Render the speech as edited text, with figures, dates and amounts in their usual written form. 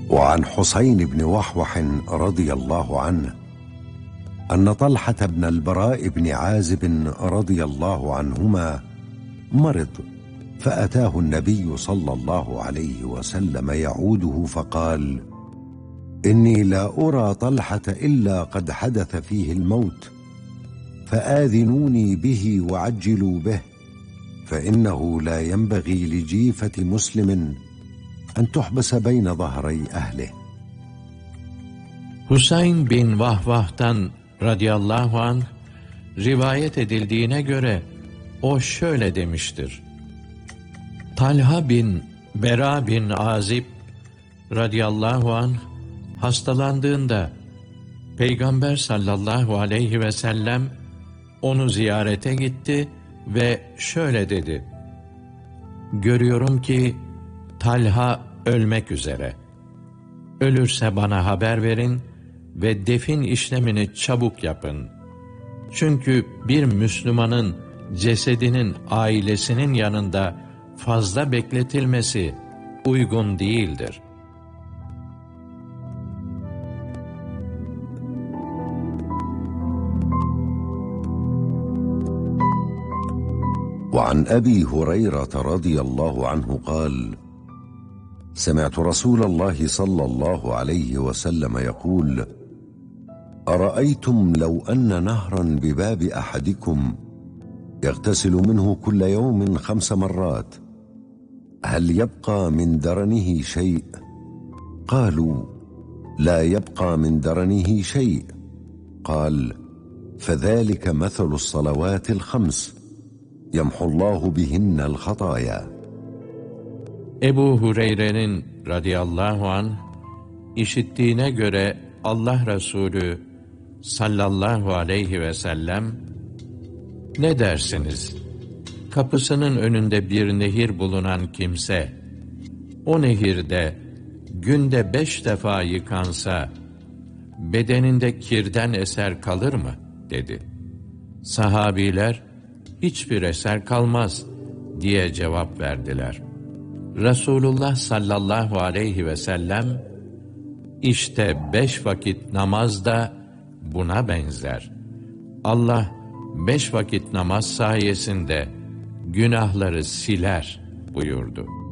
وعن حسين بن وحوح رضي الله عنه أن طلحة بن البراء بن عازب رضي الله عنهما مرض، فأتاه النبي صلى الله عليه وسلم يعوده فقال: إني لا أرى طلحة إلا قد حدث فيه الموت، فآذنوني به وعجلوا به، فإنه لا ينبغي لجيفة مسلم أن تحبس بين ظهري أهله. Husayn bin Vahvah'tan radıyallahu anh rivayet edildiğine göre o şöyle demiştir: Talha bin Bera bin Azib radıyallahu anh hastalandığında Peygamber sallallahu aleyhi ve sellem onu ziyarete gitti ve şöyle dedi: Görüyorum ki Talha ölmek üzere. Ölürse bana haber verin ve defin işlemini çabuk yapın. Çünkü bir Müslümanın cesedinin ailesinin yanında fazla bekletilmesi uygun değildir. وعن أبي هريرة رضي الله عنه قال: سمعت رسول الله صلى الله عليه وسلم يقول: أرأيتم لو أن نهرا بباب أحدكم يغتسل منه كل يوم 5 مرات هل يبقى من درنه شيء؟ قالوا: لا يبقى من درنه شيء. قال: فذلك مثل الصلوات الخمس يمحو الله بهن الخطايا. Ebu Hureyre'nin radıyallahu anh işittiğine göre Allah Resulü sallallahu aleyhi ve sellem, ne dersiniz? Kapısının önünde bir nehir bulunan kimse, o nehirde günde 5 defa yıkansa, bedeninde kirden eser kalır mı? Dedi. Sahabiler, hiçbir eser kalmaz diye cevap verdiler. Resulullah sallallahu aleyhi ve sellem, işte 5 vakit namaz da buna benzer. Allah 5 vakit namaz sayesinde günahları siler buyurdu.